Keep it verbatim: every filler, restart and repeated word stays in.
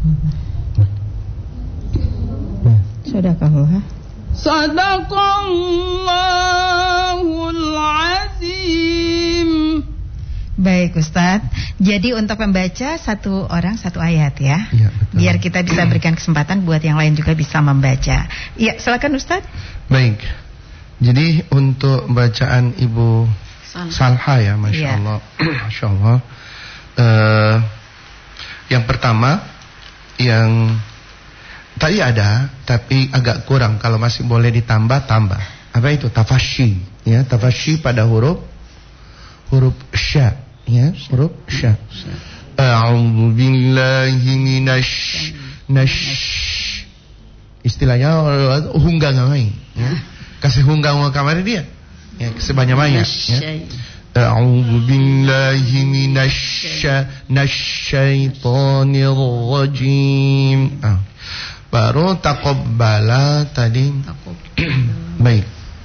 Sadaqallah. Sadaqallahul azim. Baik Ustadz, jadi untuk membaca satu orang satu ayat ya, ya betul. Biar kita bisa berikan kesempatan buat yang lain juga bisa membaca. Iya, silakan Ustadz. Baik, jadi untuk bacaan Ibu Salha ya, Masya ya. Allah, Masya Allah. uh, Yang pertama, yang tadi ada tapi agak kurang, kalau masih boleh ditambah, tambah. Apa itu? Tafasyi ya, tafasyi pada huruf huruf sya ya, huruf sya. A'udzu billahi minasy nash. Istilahnya hunggang ngai ya. Kasih hunggang wa kamari dia. Ya, sebanyak-banyak ya. A'udzu billahi minasy nasyaitonir rajim. Ah. Baru taqabbala tadi. Baik.